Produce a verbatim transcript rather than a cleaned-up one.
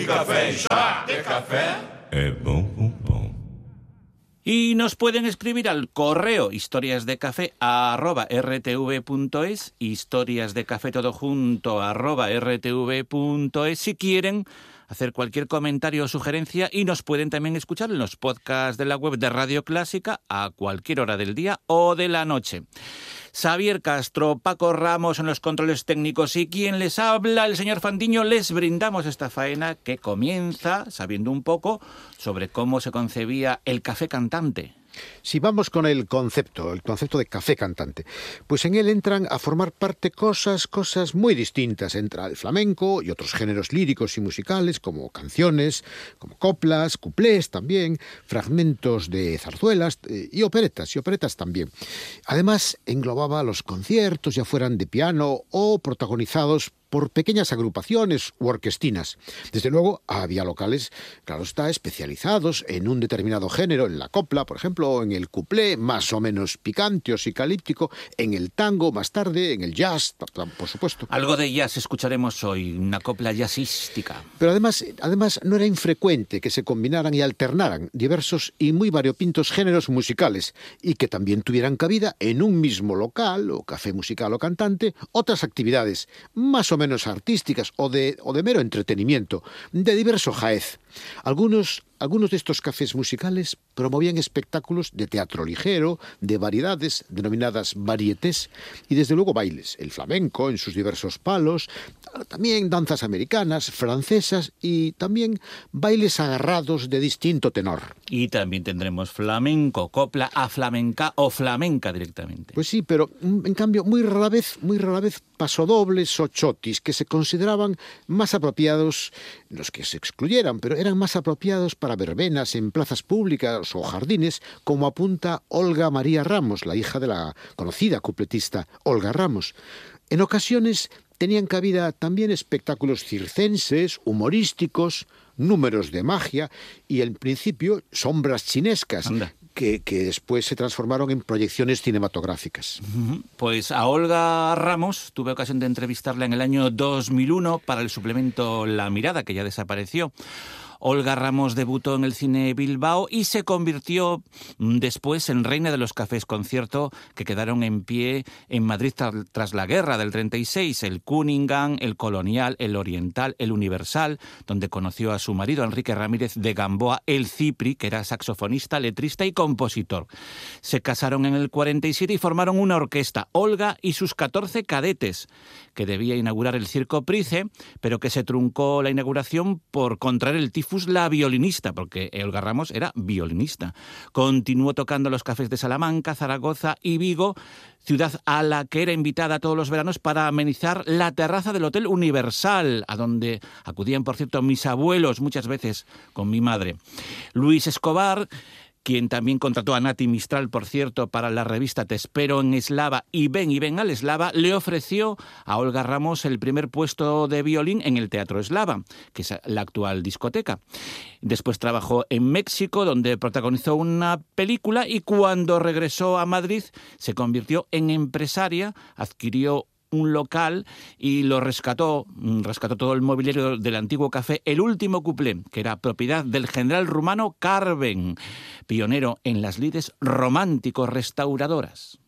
Café, chá de café. É bom, bom, bom. Y nos pueden escribir al correo historiasdecafé arroba rtv.es, historiasdecafé todo junto arroba rtv.es, si quieren hacer cualquier comentario o sugerencia, y nos pueden también escuchar en los podcasts de la web de Radio Clásica a cualquier hora del día o de la noche. Xavier Castro, Paco Ramos en los controles técnicos y quien les habla, el señor Fandiño, les brindamos esta faena que comienza sabiendo un poco sobre cómo se concebía el café cantante. Si vamos con el concepto, el concepto de café cantante, pues en él entran a formar parte cosas, cosas muy distintas. Entra el flamenco y otros géneros líricos y musicales, como canciones, como coplas, cuplés también, fragmentos de zarzuelas eh, y operetas, y operetas también. Además, englobaba los conciertos, ya fueran de piano o protagonizados por pequeñas agrupaciones u orquestinas. Desde luego, había locales, claro está, especializados en un determinado género, en la copla, por ejemplo, o en el cuplé, más o menos picante o psicalíptico, en el tango, más tarde, en el jazz, por supuesto. Algo de jazz escucharemos hoy, una copla jazzística. Pero además, además no era infrecuente que se combinaran y alternaran diversos y muy variopintos géneros musicales, y que también tuvieran cabida en un mismo local, o café musical o cantante, otras actividades, más o menos menos artísticas o de, o de mero entretenimiento, de diverso jaez. Algunos, algunos de estos cafés musicales promovían espectáculos de teatro ligero, de variedades, denominadas varietés, y desde luego bailes, el flamenco en sus diversos palos, también danzas americanas, francesas y también bailes agarrados de distinto tenor. Y también tendremos flamenco, copla a flamenca o flamenca directamente. Pues sí, pero en cambio muy rara vez, muy rara vez pasodobles o chotis, que se consideraban más apropiados, los que se excluyeran, pero eran más apropiados para verbenas en plazas públicas o jardines, como apunta Olga María Ramos, la hija de la conocida cupletista Olga Ramos. En ocasiones tenían cabida también espectáculos circenses, humorísticos, números de magia y, en principio, sombras chinescas, que, que después se transformaron en proyecciones cinematográficas. Pues a Olga Ramos tuve ocasión de entrevistarla en el año dos mil uno para el suplemento La Mirada, que ya desapareció. Olga Ramos debutó en el cine Bilbao y se convirtió después en reina de los cafés concierto que quedaron en pie en Madrid tra- tras la guerra del treinta y seis, el Cunningham, el Colonial, el Oriental, el Universal, donde conoció a su marido Enrique Ramírez de Gamboa, el Cipri, que era saxofonista, letrista y compositor. Se casaron en el cuarenta y siete y formaron una orquesta, Olga y sus catorce cadetes, que debía inaugurar el Circo Price, pero que se truncó la inauguración por contraer el tifus la violinista, porque Olga Ramos era violinista. Continuó tocando los cafés de Salamanca, Zaragoza y Vigo, ciudad a la que era invitada todos los veranos para amenizar la terraza del Hotel Universal, a donde acudían, por cierto, mis abuelos muchas veces con mi madre. Luis Escobar, quien también contrató a Nati Mistral, por cierto, para la revista Te espero en Eslava y Ven y Ven al Eslava, le ofreció a Olga Ramos el primer puesto de violín en el Teatro Eslava, que es la actual discoteca. Después trabajó en México, donde protagonizó una película, y cuando regresó a Madrid se convirtió en empresaria, adquirió un local y lo rescató, rescató todo el mobiliario del antiguo café El Último Cuplé, que era propiedad del general rumano Carven, pionero en las lides romántico-restauradoras.